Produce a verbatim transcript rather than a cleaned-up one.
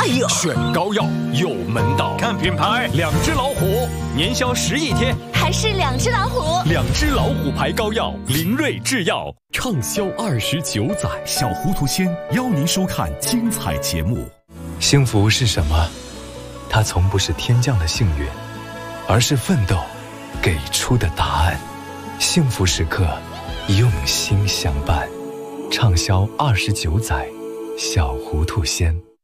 呀！ 选膏药有门道，看品牌，两只老虎，年销十亿天， 还是两只老虎。 两只老虎牌膏药，灵瑞制药畅销二十九载。小糊涂仙邀您收看精彩节目。 幸福是什么？它从不是天降的幸运，而是奋斗给出的答案。幸福时刻，用心相伴。畅销二十九载，小糊涂仙。